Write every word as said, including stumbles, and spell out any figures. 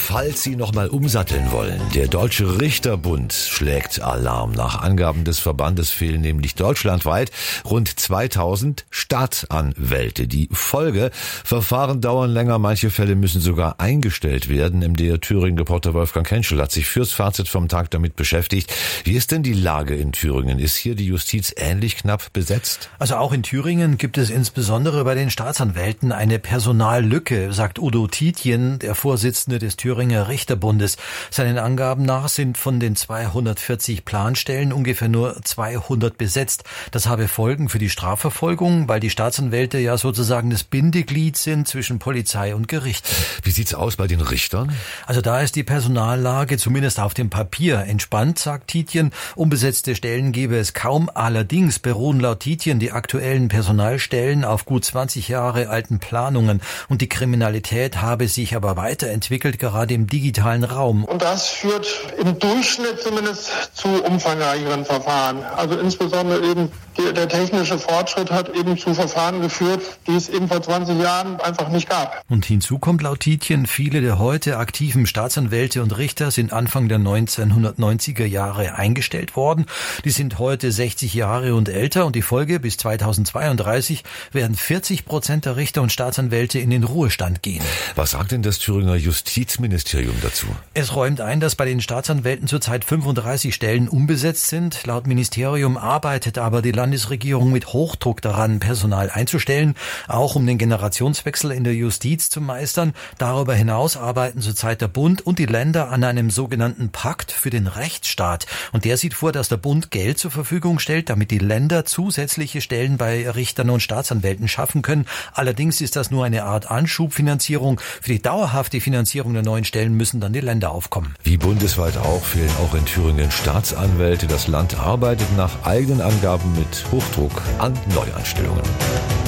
Falls Sie nochmal umsatteln wollen, der Deutsche Richterbund schlägt Alarm. Nach Angaben des Verbandes fehlen nämlich deutschlandweit rund zweitausend Staatsanwälte. Die Folge: Verfahren dauern länger, manche Fälle müssen sogar eingestellt werden. M D R Thüringen-Reporter Wolfgang Kenschel hat sich fürs Fazit vom Tag damit beschäftigt. Wie ist denn die Lage in Thüringen? Ist hier die Justiz ähnlich knapp besetzt? Also auch in Thüringen gibt es insbesondere bei den Staatsanwälten eine Personallücke, sagt Udo Tietjen, der Vorsitzende des Thüringer Richterbundes. Seinen Angaben nach sind von den zweihundertvierzig Planstellen ungefähr nur zweihundert besetzt. Das habe Folgen für die Strafverfolgung, weil die Staatsanwälte ja sozusagen das Bindeglied sind zwischen Polizei und Gericht. Wie sieht's aus bei den Richtern? Also da ist die Personallage zumindest auf dem Papier entspannt, sagt Tietjen. Unbesetzte Stellen gebe es kaum. Allerdings beruhen laut Tietjen die aktuellen Personalstellen auf gut zwanzig Jahre alten Planungen. Und die Kriminalität habe sich aber weiterentwickelt, gerade im digitalen Raum. Und das führt im Durchschnitt zumindest zu umfangreicheren Verfahren. Also insbesondere eben die, der technische Fortschritt hat eben zu Verfahren geführt, die es eben vor zwanzig Jahren einfach nicht gab. Und hinzu kommt laut Tietjen, viele der heute aktiven Staatsanwälte und Richter sind Anfang der neunzehnhundertneunziger Jahre eingestellt worden. Die sind heute sechzig Jahre und älter und die Folge: bis zweitausendzweiunddreißig werden vierzig Prozent der Richter und Staatsanwälte in den Ruhestand gehen. Was sagt denn das Thüringer Justizministerium dazu? Es räumt ein, dass bei den Staatsanwälten zurzeit fünfunddreißig Stellen unbesetzt sind. Laut Ministerium arbeitet aber die Landesregierung mit Hochdruck daran, Personal einzustellen, auch um den Generationswechsel in der Justiz zu meistern. Darüber hinaus arbeiten zurzeit der Bund und die Länder an einem sogenannten Pakt für den Rechtsstaat. Und der sieht vor, dass der Bund Geld zur Verfügung stellt, damit die Länder zusätzliche Stellen bei Richtern und Staatsanwälten schaffen können. Allerdings ist das nur eine Art Anschubfinanzierung. Für die dauerhafte Finanzierung der neuen Stellen müssen dann die Länder aufkommen. Wie bundesweit auch fehlen auch in Thüringen Staatsanwälte. Das Land arbeitet nach eigenen Angaben mit Hochdruck an Neuanstellungen.